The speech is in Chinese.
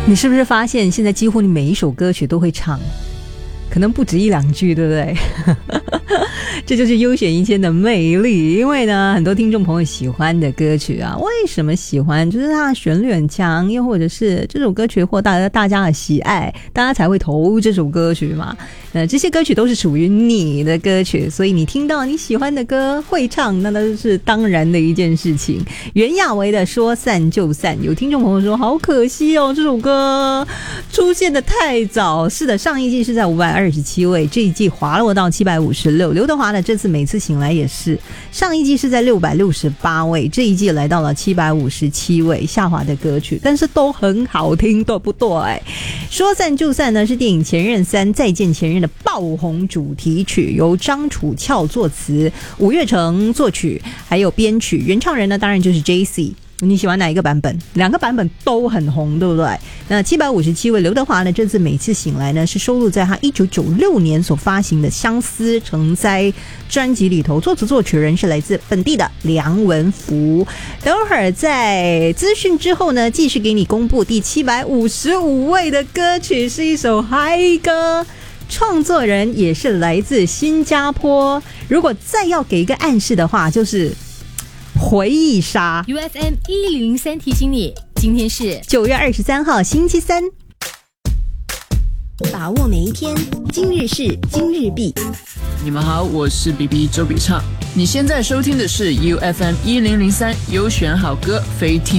你是不是发现现在几乎你每一首歌曲都会唱，可能不止一两句，对不对？这就是优选一千的魅力。因为呢，很多听众朋友喜欢的歌曲啊，为什么喜欢？就是它的旋律很强，又或者是这首歌曲获大家的喜爱，大家才会投这首歌曲嘛。这些歌曲都是属于你的歌曲，所以你听到你喜欢的歌会唱，那都是当然的一件事情。袁娅维的《说散就散》，有听众朋友说好可惜哦，这首歌出现的太早。是的，上一季是在527位，这一季滑落到756。刘德华的这次每次醒来也是，上一季是在668位，这一季来到了757位，下滑的歌曲，但是都很好听，对不对？说散就散呢，是电影《前任3再见前任》的爆红主题曲，由张楚翘作词，吴越成作曲，还有编曲，原唱人呢当然就是 JC。你喜欢哪一个版本？两个版本都很红，对不对？那757位刘德华呢，这次每次醒来呢，是收录在他1996年所发行的《相思成灾》专辑里头，作词作曲人是来自本地的梁文福。等会儿在资讯之后呢，继续给你公布第755位的歌曲，是一首嗨歌，创作人也是来自新加坡。如果再要给一个暗示的话，就是回忆杀。 UFM 1003提醒你，今天是 9月23号星期三， 把握每一天，今日事今日毕。 你们好，我是 BB 周笔畅，你现在收听的是 UFM 1003优选好歌非听